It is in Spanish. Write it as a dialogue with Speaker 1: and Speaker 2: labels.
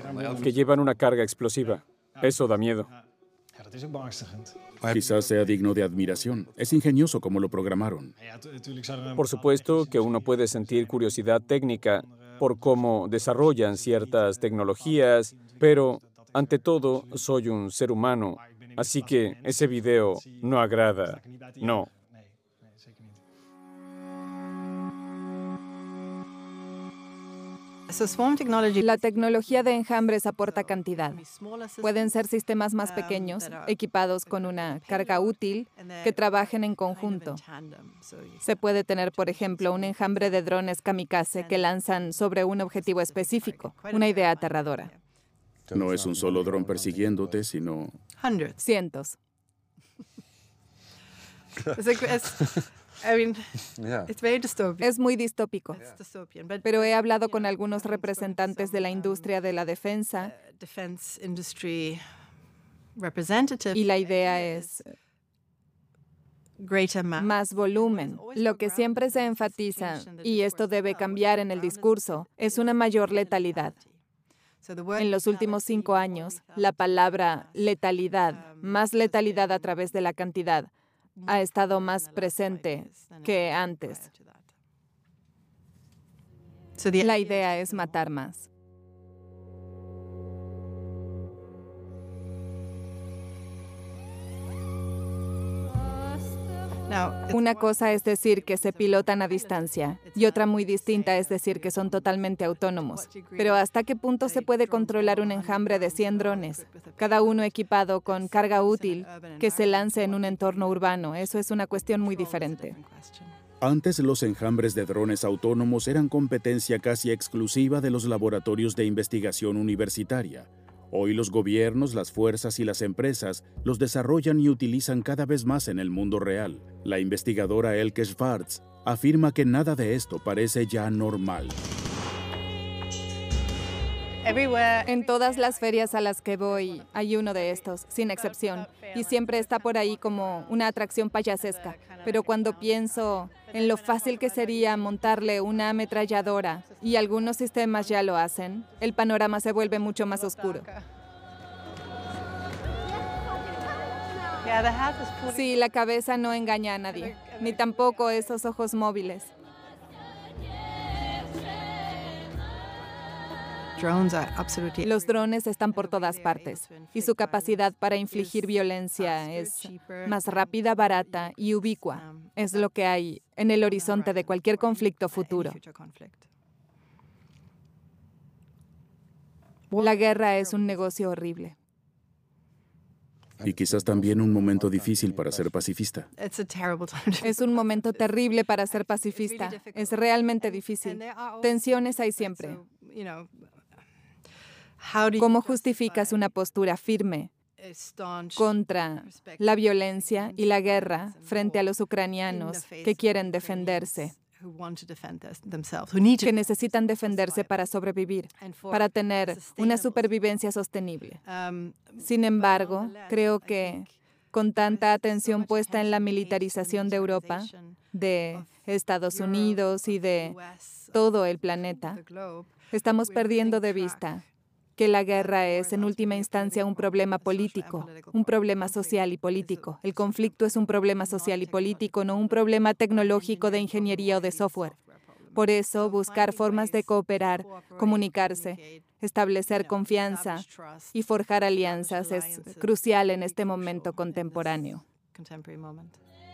Speaker 1: que llevan una carga explosiva. Eso da miedo.
Speaker 2: Quizás sea digno de admiración. Es ingenioso cómo lo programaron.
Speaker 1: Por supuesto que uno puede sentir curiosidad técnica por cómo desarrollan ciertas tecnologías, pero ante todo soy un ser humano, así que ese video no agrada. No.
Speaker 3: La tecnología de enjambres aporta cantidad. Pueden ser sistemas más pequeños, equipados con una carga útil, que trabajen en conjunto. Se puede tener, por ejemplo, un enjambre de drones kamikaze que lanzan sobre un objetivo específico, una idea aterradora.
Speaker 2: No es un solo dron persiguiéndote, sino...
Speaker 3: Cientos. Es muy distópico, pero he hablado con algunos representantes de la industria de la defensa y la idea es más volumen. Lo que siempre se enfatiza, y esto debe cambiar en el discurso, es una mayor letalidad. En los últimos 5 años, la palabra letalidad, más letalidad a través de la cantidad, ha estado más presente que antes. La idea es matar más. Una cosa es decir que se pilotan a distancia y otra muy distinta es decir que son totalmente autónomos. Pero ¿hasta qué punto se puede controlar un enjambre de 100 drones, cada uno equipado con carga útil, que se lance en un entorno urbano? Eso es una cuestión muy diferente.
Speaker 2: Antes los enjambres de drones autónomos eran competencia casi exclusiva de los laboratorios de investigación universitaria. Hoy los gobiernos, las fuerzas y las empresas los desarrollan y utilizan cada vez más en el mundo real. La investigadora Elke Schwartz afirma que nada de esto parece ya normal.
Speaker 3: En todas las ferias a las que voy hay uno de estos, sin excepción, y siempre está por ahí como una atracción payasesca. Pero cuando pienso en lo fácil que sería montarle una ametralladora, y algunos sistemas ya lo hacen, el panorama se vuelve mucho más oscuro. Sí, la cabeza no engaña a nadie, ni tampoco esos ojos móviles. Los drones están por todas partes y su capacidad para infligir violencia es más rápida, barata y ubicua. Es lo que hay en el horizonte de cualquier conflicto futuro. La guerra es un negocio horrible.
Speaker 2: Y quizás también un momento difícil para ser pacifista.
Speaker 3: Es un momento terrible para ser pacifista. Es realmente difícil. Tensiones hay siempre. ¿Cómo justificas una postura firme contra la violencia y la guerra frente a los ucranianos que quieren defenderse, que necesitan defenderse para sobrevivir, para tener una supervivencia sostenible? Sin embargo, creo que con tanta atención puesta en la militarización de Europa, de Estados Unidos y de todo el planeta, estamos perdiendo de vista que la guerra es, en última instancia, un problema político, un problema social y político. El conflicto es un problema social y político, no un problema tecnológico de ingeniería o de software. Por eso, buscar formas de cooperar, comunicarse, establecer confianza y forjar alianzas es crucial en este momento contemporáneo.